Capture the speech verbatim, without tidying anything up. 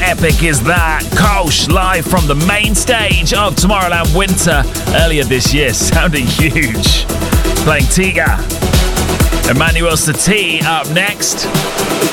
epic is that? Kosh live from the main stage of Tomorrowland Winter earlier this year, sounding huge. Playing Tiga. Emmanuel Satie up next.